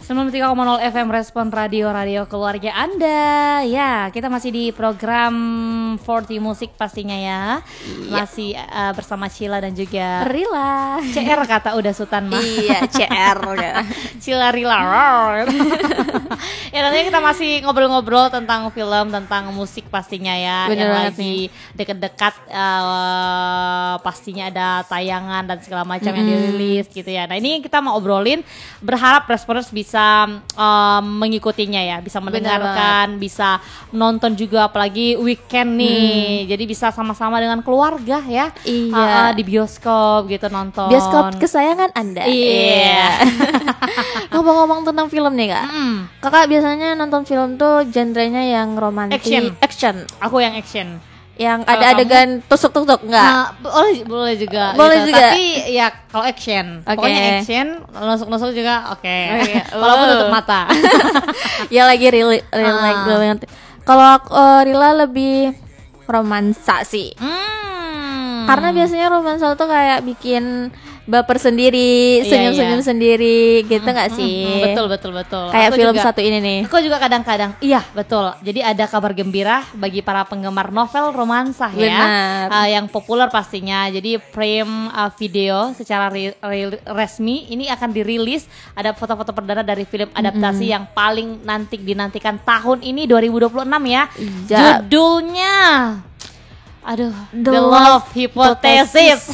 93,0 FM Respon Radio keluarga Anda. Ya, kita masih di program 40 Musik pastinya ya. Masih bersama Cila dan juga Rila. CR kata udah Sultan mah. Iya, CR. Cila Rila. Ya, nantinya kita masih ngobrol-ngobrol tentang film, tentang musik pastinya ya. Bener yang banget lagi deket-dekat pastinya ada tayangan dan segala macam yang dirilis gitu ya. Nah, ini kita mau obrolin, berharap Responders bisa mengikutinya ya, bisa mendengarkan, bisa nonton juga, apalagi weekend nih. Jadi bisa sama-sama dengan keluarga ya. Iya. Di bioskop gitu nonton. Bioskop kesayangan Anda. Iya. Ngomong-ngomong tentang film nih Kak. Kakak biasanya nonton film tuh genrenya yang romantis, action. Aku yang action. Yang ada adegan tusuk-tusuk enggak? Boleh juga. Boleh gitu. juga. Tapi ya kalau action, Okay. pokoknya action, nusuk-nusuk juga oke. Walaupun tutup mata. Ya lagi real like. Kalau Rila lebih romansa sih. Karena biasanya romansa tuh kayak bikin baper sendiri, senyum-senyum sendiri gitu nggak sih? Betul. Kayak Aku film juga, satu ini nih. Aku juga kadang-kadang, iya betul. Jadi ada kabar gembira bagi para penggemar novel romansa ya, yang populer pastinya. Jadi Prime Video secara resmi ini akan dirilis. Ada foto-foto perdana dari film adaptasi yang paling dinantikan tahun ini 2026 ya. Judulnya The Love Hypothesis.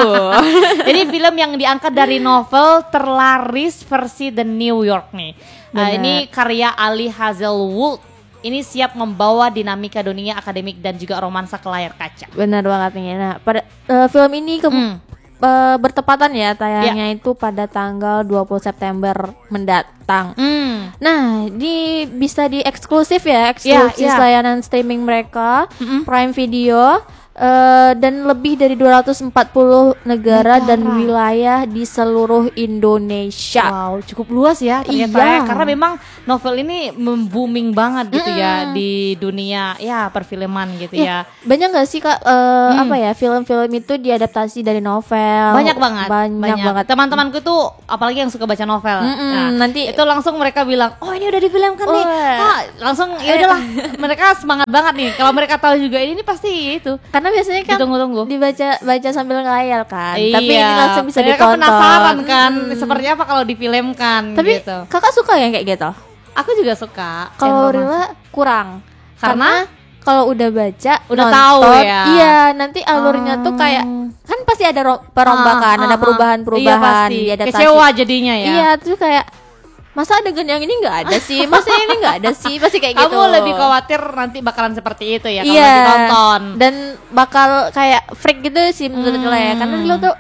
Jadi film yang diangkat dari novel terlaris versi The New York nih. Ini karya Ali Hazelwood. Ini siap membawa dinamika dunia akademik dan juga romansa ke layar kaca. Benar banget nih. Nah, pada film ini bertepatan ya tayangnya itu pada tanggal 20 September mendatang. Nah, bisa di eksklusif layanan streaming mereka, Prime Video, dan lebih dari 240 negara dan wilayah di seluruh Indonesia. Wow, cukup luas ya ternyata ya, karena memang novel ini booming banget gitu ya di dunia ya perfilman gitu ya. Banyak nggak sih Kak film-film itu diadaptasi dari novel? Banyak banget. Teman-temanku tuh apalagi yang suka baca novel. Nanti itu langsung mereka bilang, "Oh, ini udah difilmkan nih." Langsung ya udahlah. Mereka semangat banget nih. Kalau mereka tahu juga ini pasti itu. Karena biasanya kan ditunggu-tunggu, dibaca sambil ngayal kan. Iya. Tapi ini langsung bisa mereka ditonton. Penasaran kan seperti apa kalau difilmkan. Tapi gitu. Kakak suka yang kayak gitu? Aku juga suka. Kalau Rila kurang. Karena kalau udah baca, udah nonton, tahu ya. Iya, nanti alurnya tuh kayak kan pasti ada perombakan, ada perubahan-perubahan, iya, diadaptasi. Kecewa jadinya ya. Iya, tuh kayak masa adegan yang ini nggak ada sih, masa ini nggak ada sih, pasti kayak gitu. Kamu lebih khawatir nanti bakalan seperti itu ya kalau iya, lagi nonton. Dan bakal kayak freak gitu sih menurut Rila ya, karena dulu tuh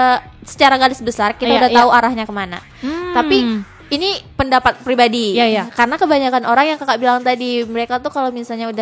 secara garis besar kita udah tahu arahnya kemana. Tapi ini pendapat pribadi, karena kebanyakan orang yang kakak bilang tadi, mereka tuh kalau misalnya udah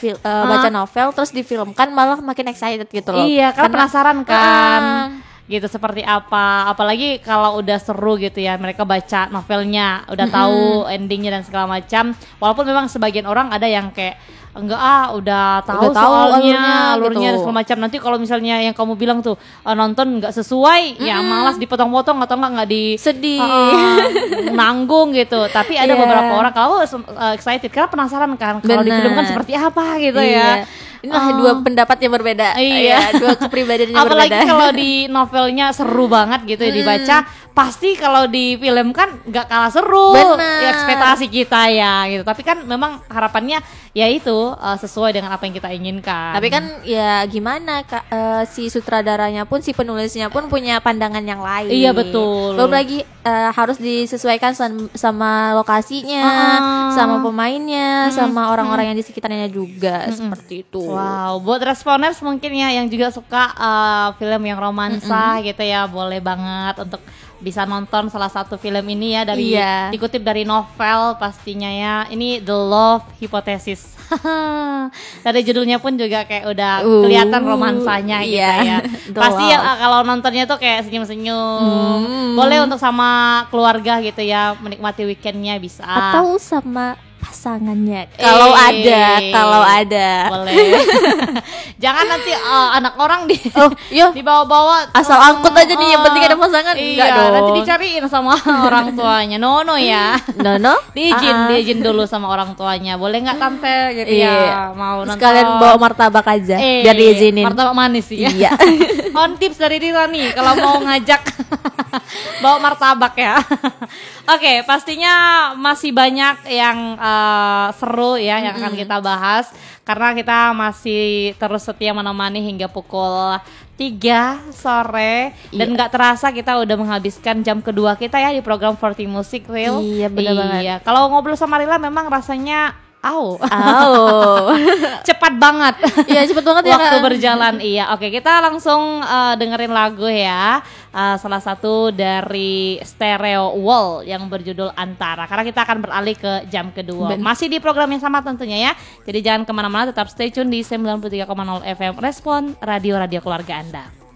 baca novel terus difilmkan malah makin excited gitu loh. Iya, karena penasaran kan. Gitu seperti apa, apalagi kalau udah seru gitu ya, mereka baca novelnya udah tahu endingnya dan segala macam. Walaupun memang sebagian orang ada yang kayak enggak udah tahu soalnya alurnya dan segala macam. Nanti kalau misalnya yang kamu bilang tuh nonton nggak sesuai, ya malas dipotong-potong atau nggak sedih, nanggung gitu. Tapi ada beberapa orang kalau excited karena penasaran kan kalau di film kan seperti apa gitu ya. Inilah dua pendapat yang berbeda. Dua kepribadian yang apalagi berbeda. Kalau di novelnya seru banget gitu ya dibaca, pasti kalau difilmkan nggak kalah seru. Ya, ekspektasi kita ya gitu. Tapi kan memang harapannya ya itu sesuai dengan apa yang kita inginkan. Tapi kan ya gimana si sutradaranya pun, si penulisnya pun punya pandangan yang lain. Iya betul. Belum lagi harus disesuaikan sama lokasinya, sama pemainnya, sama orang-orang yang di sekitarnya juga, seperti itu. Wow, buat Responders mungkin ya yang juga suka film yang romansa gitu ya, boleh banget untuk bisa nonton salah satu film ini ya, dari dikutip dari novel pastinya ya. Ini The Love Hypothesis. Dari judulnya pun juga kayak udah kelihatan romansanya gitu ya. Pasti ya kalau nontonnya tuh kayak senyum-senyum. Boleh untuk sama keluarga gitu ya, menikmati weekendnya bisa. Atau sama pasangannya. Kalau ada. Boleh. Jangan nanti anak orang dibawa-bawa. Asal angkut aja nih, yang penting ada pasangan. Iya, nanti dicariin sama orang tuanya. No ya. No. Diizin dulu sama orang tuanya. Boleh nggak tante gitu ya? Mau nonton. Sekalian bawa martabak aja biar diizinin. Martabak manis ya. Iya. On tips dari Dira nih kalau mau ngajak bawa martabak ya. Oke, pastinya masih banyak yang seru ya yang akan kita bahas karena kita masih terus setia menemani hingga pukul 3 sore dan nggak terasa kita udah menghabiskan jam kedua kita ya di program 40 Music Reel. Iya, benar banget. Kalau ngobrol sama Rila memang rasanya cepat banget. Iya, cepat banget ya. Waktu berjalan. Iya, oke, kita langsung dengerin lagu ya. Salah satu dari Stereo Wall yang berjudul Antara. Karena kita akan beralih ke jam kedua. Masih di program yang sama tentunya ya. Jadi jangan kemana-mana, tetap stay tune di 93,0 FM Respon Radio Keluarga Anda.